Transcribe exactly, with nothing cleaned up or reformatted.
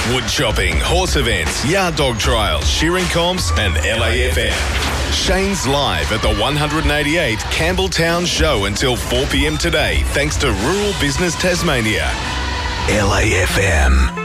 Wood chopping, horse events, yard dog trials, shearing comps and L A F M. Shane's live at the one eighty-eight Campbelltown Show until four p m today, thanks to Rural Business Tasmania. L A F M.